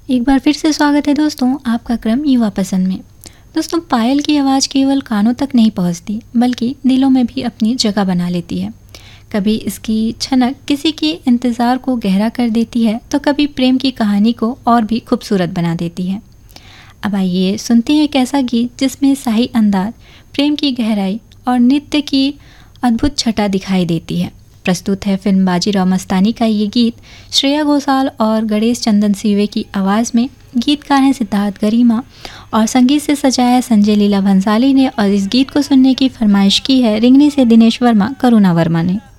एक बार फिर से स्वागत है दोस्तों आपका क्रम युवा पसंद में। दोस्तों, पायल की आवाज़ केवल कानों तक नहीं पहुंचती बल्कि दिलों में भी अपनी जगह बना लेती है। कभी इसकी छनक किसी के इंतज़ार को गहरा कर देती है तो कभी प्रेम की कहानी को और भी खूबसूरत बना देती है। अब आइए सुनते हैं एक ऐसा गीत जिसमें शाही अंदाज, प्रेम की गहराई और नृत्य की अद्भुत छटा दिखाई देती है। प्रस्तुत है फिल्म बाजीराव मस्तानी का ये गीत श्रेया घोषाल और गणेश चंदन सीवे की आवाज़ में। गीतकार हैं सिद्धार्थ गरिमा और संगीत से सजाया संजय लीला भंसाली ने, और इस गीत को सुनने की फरमाइश की है रिंगनी से दिनेश वर्मा, करुणा वर्मा ने।